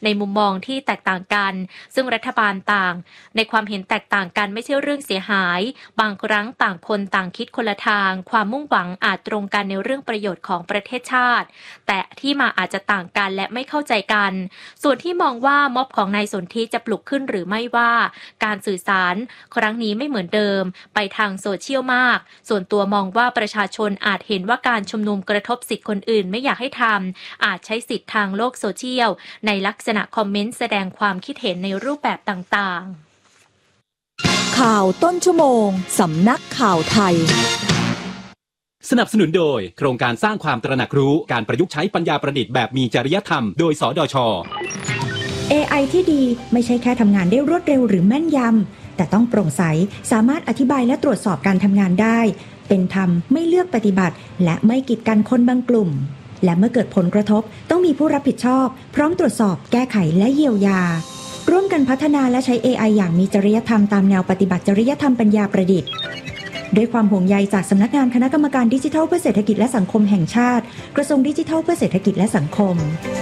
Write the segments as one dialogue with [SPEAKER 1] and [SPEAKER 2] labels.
[SPEAKER 1] ในมุมมองที่แตกต่างกันซึ่งรัฐบาลต่างในความเห็นแตกต่างกันไม่ใช่เรื่องเสียหายบางครั้งต่างคนต่างคิดคนละทางความมุ่งหวังอาจตรงกันในเรื่องประโยชน์ของประเทศชาติแต่ที่มาอาจจะต่างกันและไม่เข้าใจกันส่วนที่มองว่าม็อบของนายสนธิจะปลุกขึ้นหรือไม่ว่าการสื่อสารครั้งนี้ไม่เหมือนเดิมไปทางโซเชียลมากส่วนตัวมองว่าประชาชนอาจเห็นว่าการชุมนุมกระทบสิทธิคนอื่นไม่อยากให้ทำอาจใช้สิทธิ์ทางโลกโซเชียลในลักษณะคอมเมนต์แสดงความคิดเห็นในรูปแบบต่างๆ
[SPEAKER 2] ข่าวต้นชั่วโมงสำนักข่าวไทย
[SPEAKER 3] สนับสนุนโดยโครงการสร้างความตระหนักรู้การประยุกต์ใช้ปัญญาประดิษฐ์แบบมีจริยธรรมโดยสดช.
[SPEAKER 4] AI ที่ดีไม่ใช่แค่ทำงานได้รวดเร็วหรือแม่นยำแต่ต้องโปร่งใสสามารถอธิบายและตรวจสอบการทำงานได้เป็นธรรมไม่เลือกปฏิบัติและไม่กีดกันคนบางกลุ่มและเมื่อเกิดผลกระทบต้องมีผู้รับผิดชอบพร้อมตรวจสอบแก้ไขและเยียวยาร่วมกันพัฒนาและใช้ AI อย่างมีจริยธรรมตามแนวปฏิบัติจริยธรรมปัญญาประดิษฐ์ด้วยความห่วงใยจากสำนักงานคณะกรรมการดิจิทัลเพื่อเศรษฐกิจและสังคมแห่งชาติกระทรวงดิจิทัลเพื่อเศรษฐกิจและสังคม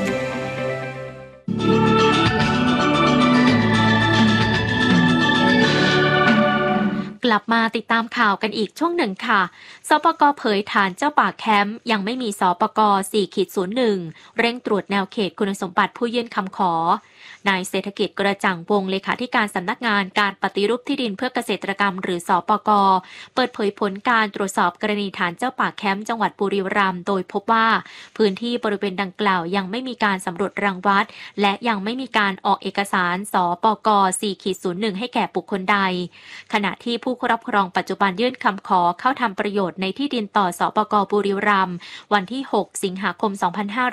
[SPEAKER 1] กลับมาติดตามข่าวกันอีกช่วงหนึ่งค่ะสปก.เผยฐานเจ้าป่าแคมป์ยังไม่มีสปก. 4-01 เร่งตรวจแนวเขตคุณสมบัติผู้ยื่นคำขอนายเศรษฐกิจกระจ่างวงศ์เลขาธิการสำนักงานการปฏิรูปที่ดินเพื่อเกษตรกรรมหรือสปก.เปิดเผยผลการตรวจสอบกรณีฐานเจ้าป่าแคมป์จังหวัดบุรีรัมย์โดยพบว่าพื้นที่บริเวณดังกล่าวยังไม่มีการสำรวจรังวัดและยังไม่มีการออกเอกสารสปก. 4-01 ให้แก่บุคคลใดขณะที่ผู้ครอบครองปัจจุบันยื่นคำขอเข้าทำประโยชน์ในที่ดินต่อสปก.บุรีรัมย์วันที่6สิงหาคม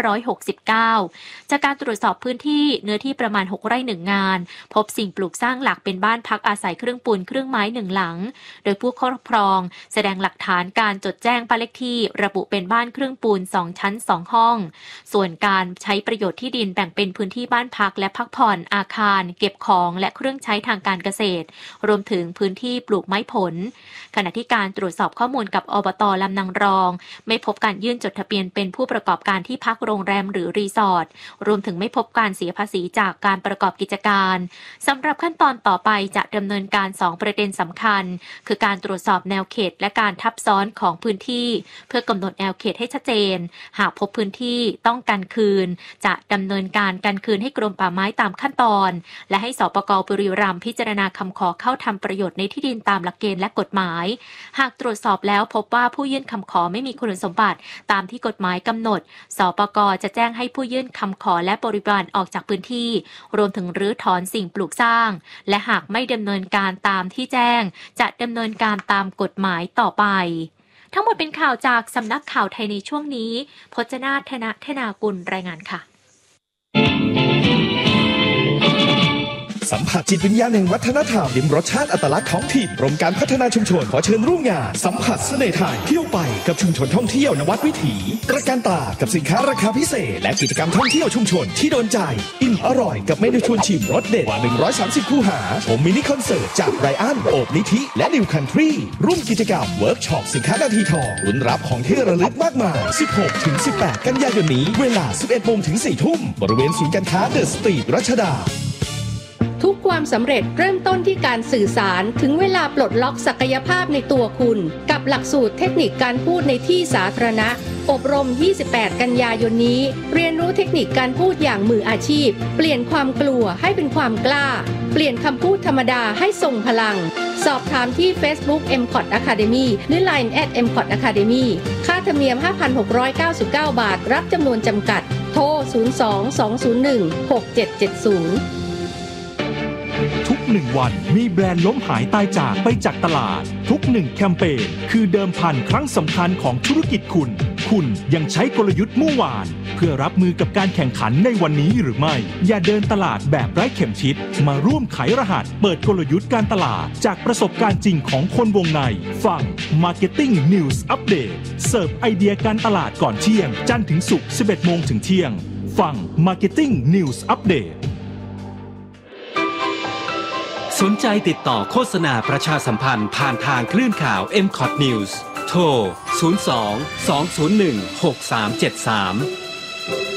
[SPEAKER 1] 2569จากการตรวจสอบพื้นที่เนื้อที่ประมาณ6 ไร่ 1 งานพบสิ่งปลูกสร้างหลักเป็นบ้านพักอาศัยครึ่งปูนครึ่งไม้1 หลังโดยผู้ครอบครองแสดงหลักฐานการจดแจ้งบ้านเลขที่ระบุเป็นบ้านครึ่งปูน2 ชั้น 2 ห้องส่วนการใช้ประโยชน์ที่ดินแบ่งเป็นพื้นที่บ้านพักและพักผ่อนอาคารเก็บของและเครื่องใช้ทางการเกษตรรวมถึงพื้นที่ปลูกไม้ผลขณะที่การตรวจสอบข้อมูลกับอบต.ลำนางรองไม่พบการยื่นจดทะเบียนเป็นผู้ประกอบการที่พักโรงแรมหรือรีสอร์ทรวมถึงไม่พบการเสียภาษีจากการประกอบกิจการสำหรับขั้นตอนต่อไปจะดำเนินการ2 ประเด็นสำคัญคือการตรวจสอบแนวเขตและการทับซ้อนของพื้นที่เพื่อกำหนดแนวเขตให้ชัดเจนหากพบพื้นที่ต้องกันคืนจะดำเนินการกันคืนให้กรมป่าไม้ตามขั้นตอนและให้สปก.บุรีรัมย์พิจารณาคำขอเข้าทำประโยชน์ในที่ดินตามหลักเกณฑ์และกฎหมายหากตรวจสอบแล้วพบว่าผู้ยื่นคำขอไม่มีคุณสมบัติตามที่กฎหมายกำหนดสปก.จะแจ้งให้ผู้ยื่นคำขอและบริวารออกจากพื้นที่รวมถึงรื้อถอนสิ่งปลูกสร้างและหากไม่ดำเนินการตามที่แจ้งจะดำเนินการตามกฎหมายต่อไปทั้งหมดเป็นข่าวจากสำนักข่าวไทยในช่วงนี้พจนาถ ธนากุลรายงานค่ะ
[SPEAKER 5] สัมผัสจิตวิญญาณแห่งวัฒนธรรมลิ้มรสชาติอัตลักษณ์ท้องถิ่นกรมการพัฒนาชุมชนขอเชิญร่วมงานสัมผัสเสน่ห์ไทยเที่ยวไปกับชุมชนท่องเที่ยวนวัดวิถีตระการตากับสินค้าราคาพิเศษและกิจกรรมท่องเที่ยวชุมชนที่โดนใจอิ่มอร่อยกับเมนูชวนชิมรสเด็ดกว่า130คู่หาชมมินิคอนเสิร์ตจากไรอันโอบนิธิและนิวคันทรีร่วมกิจกรรมเวิร์กช็อปสินค้านาทีทองลุ้นรับของที่ระลึกมากมาย 16-18 กันยายนนี้เวลา 11 โมงถึง 4 ทุ่มบริเวณศูนย์การค้าเดอะสตรีทรัชดา
[SPEAKER 6] ทุกความสำเร็จเริ่มต้นที่การสื่อสารถึงเวลาปลดล็อกศักยภาพในตัวคุณกับหลักสูตรเทคนิคการพูดในที่สาธารณะอบรม 28 กันยายนนี้เรียนรู้เทคนิคการพูดอย่างมืออาชีพเปลี่ยนความกลัวให้เป็นความกล้าเปลี่ยนคำพูดธรรมดาให้ทรงพลังสอบถามที่ Facebook MCOT Academy หรือ Line @MCOT Academy ค่าธรรมเนียม 5,699 บาทรับจำนวนจำกัดโทร 02-201-6770
[SPEAKER 7] ทุก1 วันมีแบรนด์ล้มหายตายจากไปจากตลาดทุก1 แคมเปญคือเดิมพันครั้งสำคัญของธุรกิจคุณยังใช้กลยุทธ์เมื่อวานเพื่อรับมือกับการแข่งขันในวันนี้หรือไม่อย่าเดินตลาดแบบไร้เข็มทิศมาร่วมไขรหัสเปิดกลยุทธ์การตลาดจากประสบการณ์จริงของคนวงในฟัง Marketing News Update เสิร์ฟไอเดียการตลาดก่อนเที่ยงจันทร์ถึงศุกร์ 11 โมงถึงเที่ยงฟัง Marketing News Update
[SPEAKER 3] สนใจติดต่อโฆษณาประชาสัมพันธ์ผ่านทางคลื่นข่าว MCOT News โทร 02 201 6373